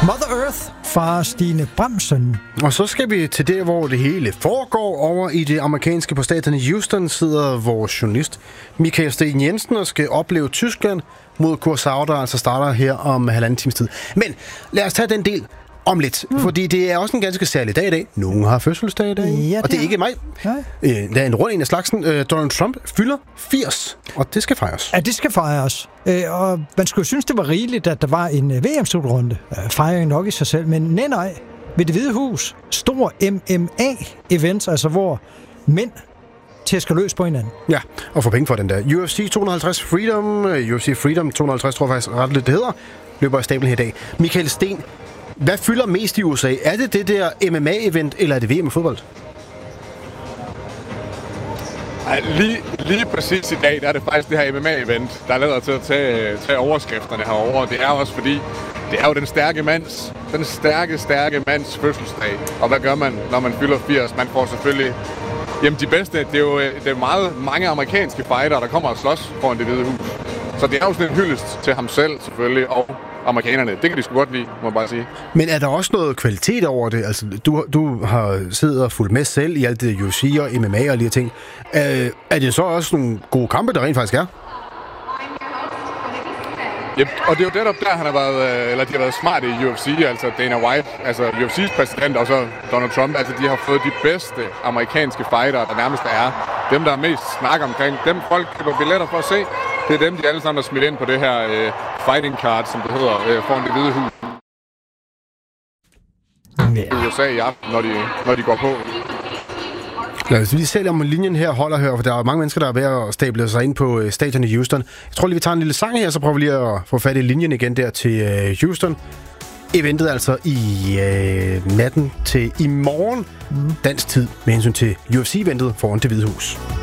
Mother Earth fra Stine Bramsen. Og så skal vi til der, hvor det hele foregår. Over i det amerikanske på staten Houston sidder vores journalist Michael Sten Jensen og skal opleve Tyskland mod Curaçao, der altså starter her om 1,5 times tid. Men lad os tage den del om lidt, fordi det er også en ganske særlig dag i dag. Nogen har fødselsdag i dag, ja, og det er ikke mig. Det er en rund en af slagsen. Donald Trump fylder 80, og det skal fejres. Ja, det skal fejres. Og man skulle synes, det var rigeligt, at der var en VM-slutrunde. Fejring nok i sig selv, men nej. Ved Det Hvide Hus, stor MMA-event, altså hvor mænd tæsker løs på hinanden. Ja, og får penge for den der. UFC 250 Freedom, UFC Freedom 250, tror jeg faktisk ret lidt det hedder, løber af stablen her i dag. Michael Sten, hvad fylder mest i USA? Er det der MMA-event, eller er det VM i fodbold? Lige præcis i dag, der er det faktisk det her MMA-event, der er lavet til at tage overskrifterne herovre. Det er også fordi, det er jo den stærke mands fødselsdag. Og hvad gør man, når man fylder 80? Man får selvfølgelig de bedste. Det er meget mange amerikanske fighter, der kommer og slås foran Det Hvide Hus. Så det er jo sådan en hyldest til ham selv selvfølgelig, og amerikanerne. Det kan de sgu godt lide, må man bare sige. Men er der også noget kvalitet over det? Altså, du har siddet og fulgt med selv i alt det UFC og MMA og lige ting. Er det så også nogle gode kampe, der rent faktisk er? Yep. Og det er jo netop der, de har været smarte i UFC, altså Dana White, altså UFC's præsident, og så Donald Trump, altså de har fået de bedste amerikanske fightere, der nærmest er. Dem, der er mest snak omkring, dem folk køber billetter for at se, det er dem, de alle sammen har smidt ind på det her fighting card, som det hedder, foran Det Hvide Hus. I USA i aften, når de går på. Lad os lige se, om linjen her holder her, for der er mange mennesker, der er ved at stable sig ind på stadion i Houston. Jeg tror lige, vi tager en lille sang her, så prøver vi lige at få fat i linjen igen der til Houston. Eventet altså i natten til i morgen, dansk tid, med hensyn til UFC-eventet foran Det Hvide Hus.